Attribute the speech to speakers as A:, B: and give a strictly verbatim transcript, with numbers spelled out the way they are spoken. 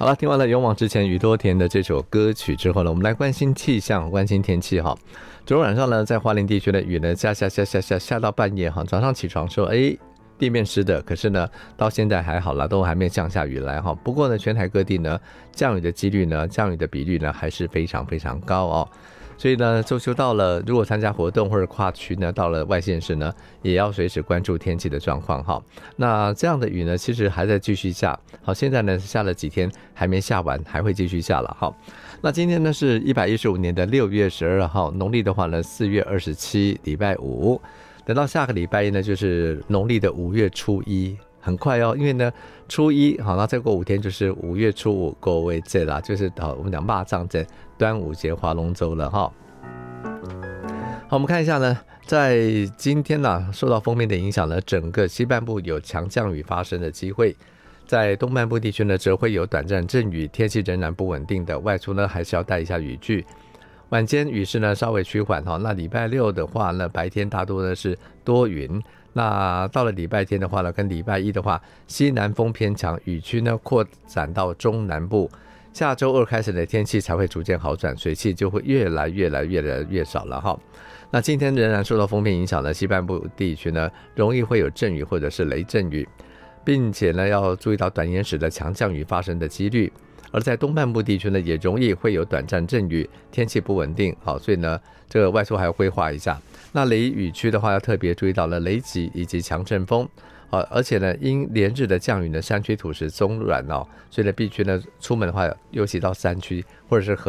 A: 好了，听完了勇往直前宇多田的这首歌曲之后呢，我们来关心气象，关心天气哈。昨天晚上呢，在花莲地区的雨呢下下下下下下到半夜哈，早上起床说哎。地面湿的，可是呢，到现在还好啦，都还没有降下雨来哈。不过呢，全台各地呢，降雨的几率呢，降雨的比率呢，还是非常非常高哦。所以呢，周休到了，如果参加活动或者跨区呢，到了外县市呢，也要随时关注天气的状况哈。那这样的雨呢，其实还在继续下。好，现在呢下了几天，还没下完，还会继续下了哈。那今天呢是一百一十五年的六月十二号，农历的话呢四月二十七，礼拜五。等到下个礼拜一呢，就是农历的五月初一，很快哦，因为呢初一好，那再过五天就是五月初五，各位节啦，就是好我们讲蚂蚱节、端午节、划龙舟了哈。好，我们看一下呢，在今天呢、啊，受到锋面的影响呢，整个西半部有强降雨发生的机会，在东半部地区呢，则会有短暂阵雨，天气仍然不稳定的，外出呢还是要带一下雨具。晚间雨势呢稍微趋缓哈，那礼拜六的话呢，白天大多呢是多云。那到了礼拜天的话呢，跟礼拜一的话，西南风偏强，雨区呢扩展到中南部。下周二开始的天气才会逐渐好转，水汽就会越来越来越来越少了哈。那今天仍然受到锋面影响的西半部地区呢，容易会有阵雨或者是雷阵雨，并且呢要注意到短延时的强降雨发生的几率。而在东半部地区呢，也容易会有短暂阵雨，天气不稳定，好，所以呢，这个外出还要规划一下。那雷雨区的话，要特别注意到了雷击以及强阵风，呃，而且呢，因连日的降雨呢，山区土石松软哦，所以呢，必须呢出门的话，尤其到山区或者是河